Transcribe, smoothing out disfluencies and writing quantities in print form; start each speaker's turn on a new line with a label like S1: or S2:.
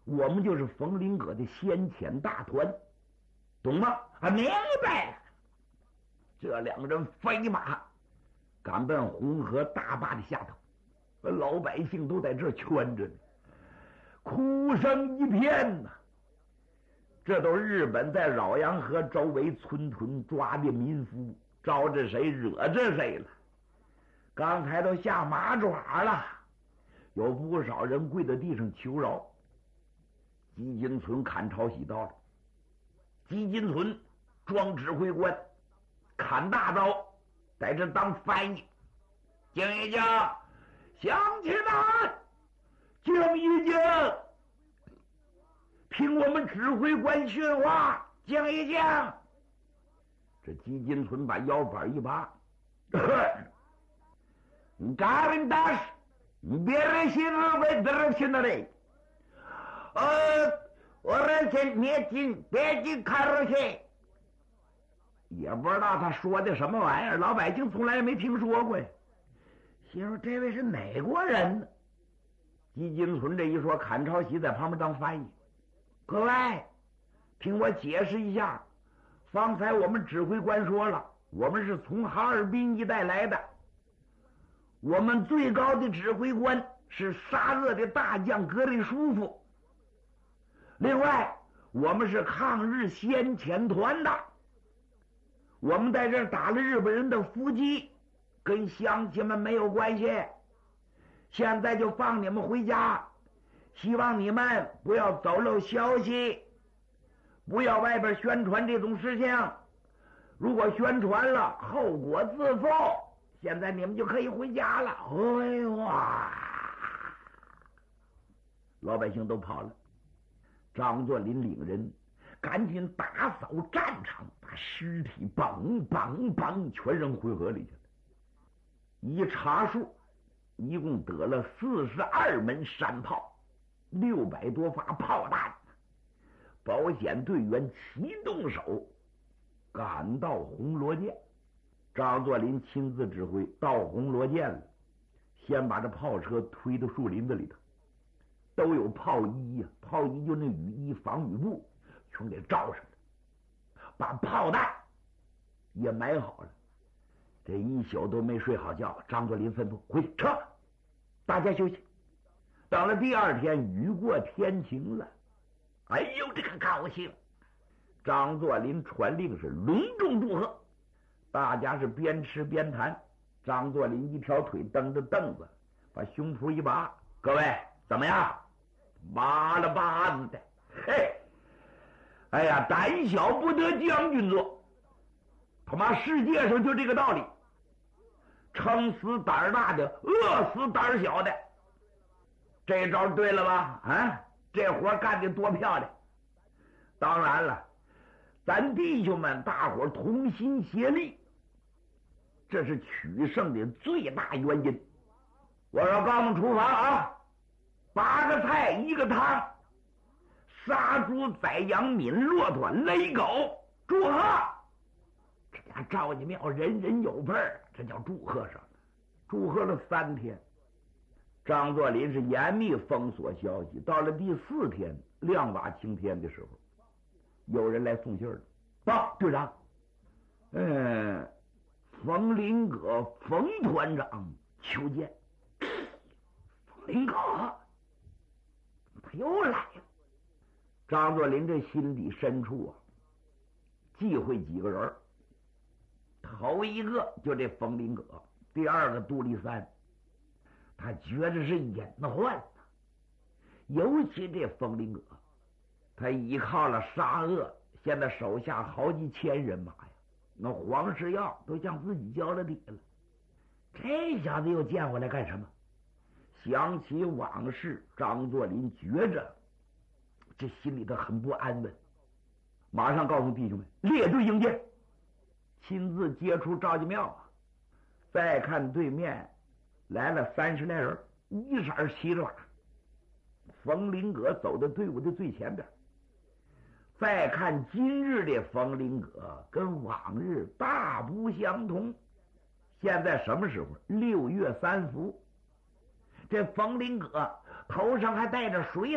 S1: 我们就是冯林阁的先遣大团，懂吗？明白了。这两个人飞马赶奔红河大坝的下头，老百姓都在这圈着呢，哭声一片呐。这都日本在饶阳河周围村屯抓的民夫，招着谁惹着谁了。刚才都下马爪了，有不少人跪在地上求饶。吉金村砍朝喜到了，吉金村装指挥官，砍大刀在这当翻译。敬一敬，乡亲们，敬一敬，听我们指挥官训话，敬一敬。这吉金村把腰板一拔Gavin dash, beresin ve direksinare. Orece metin beji karche。也不知道他说的什么玩意儿，老百姓从来没听说过呀。心说这位是哪国人呢？吉金村这一说，砍朝喜在旁边当翻译。各位，听我解释一下，方才我们指挥官说了，我们是从哈尔滨一带来的。我们最高的指挥官是沙俄的大将格里舒夫，另外我们是抗日先遣团的，我们在这儿打了日本人的伏击，跟乡亲们没有关系。现在就放你们回家，希望你们不要走漏消息，不要外边宣传这种事情，如果宣传了，后果自负。现在你们就可以回家了。哎哇！老百姓都跑了。张作霖领人赶紧打扫战场，把尸体梆全扔回河里去了。一查数，一共得了42门山炮，600多发炮弹。保险队员齐动手赶到红罗涧。张作霖亲自指挥到红罗涧了，先把这炮车推到树林子里头，都有炮衣呀，炮衣就那雨衣防雨布全给罩上了，把炮弹也埋好了。这一宿都没睡好觉，张作霖吩咐回去撤，大家休息。到了第二天，雨过天晴了，哎呦这个高兴！张作霖传令是隆重祝贺。大家是边吃边谈，张作霖一条腿蹬着凳子，把胸脯一拔，各位怎么样？麻了巴子的，嘿，哎呀，胆小不得将军做，他妈世界上就这个道理，撑死胆大的，饿死胆小的。这招对了吧？啊，这活干得多漂亮！当然了，咱弟兄们大伙同心协力，这是取胜的最大原因。我说刚们厨房啊，8个菜1个汤，杀猪宰羊抿骆驼勒狗，祝贺！这家赵家庙人人有份儿，这叫祝贺上了。祝贺了3天，张作霖是严密封锁消息。到了第4天亮瓦青天的时候，有人来送信了。报队长，冯林阁冯团长求见。冯林阁他又来了。张作霖这心底深处啊，忌讳几个人。头一个就这冯林阁，第二个杜立三，他觉得是隐患呐。尤其这冯林阁，他依靠了沙俄，现在手下好几千人马呀，那黄世耀都向自己交了底了。这小子又见回来干什么？想起往事，张作霖觉着这心里头很不安稳，马上告诉弟兄们列队迎接，亲自接触赵家庙啊。再看对面来了30来人，一色骑着马，冯林阁走到队伍的最前边。再看今日的冯林阁跟往日大不相同。现在什么时候？6月3伏。这冯林阁头上还带着水